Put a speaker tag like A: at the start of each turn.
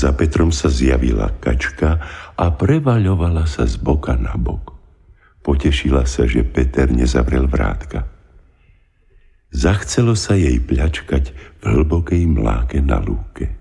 A: Za Petrom sa zjavila kačka a prevaľovala sa z boka na bok. Potešila sa, že Peter nezavrel vrátka. Zachcelo sa jej pľačkať v hlbokej mláke na lúke.